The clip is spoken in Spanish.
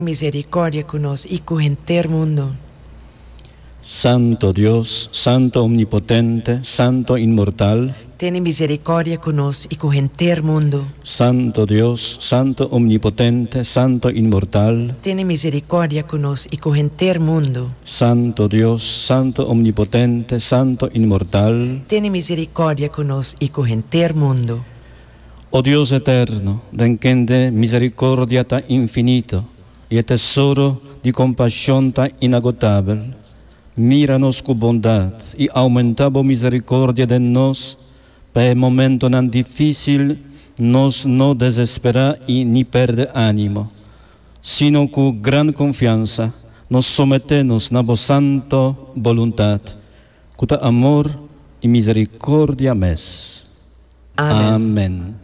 Misericordia con nos y con el mundo. Santo Dios, Santo Omnipotente, Santo Inmortal, Tiene misericordia con nos y con el mundo. Santo Dios, Santo Omnipotente, Santo Inmortal, Tiene misericordia con nos y con el mundo. Santo Dios, Santo Omnipotente, Santo Inmortal. Tiene misericordia con nos y con el mundo. Oh Dios eterno, denquende misericordia ta infinito y tesoro de compasión ta inagotable, míranos con bondad y aumentabo misericordia de nos, para el momento tan difícil nos no desespera y ni perde ánimo, sino con gran confianza nos sometemos a vos santo voluntad, con amor y misericordia mes. Amén. Amén.